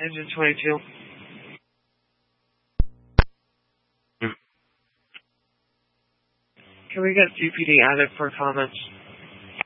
Engine 22. Can we get DPD added for comments?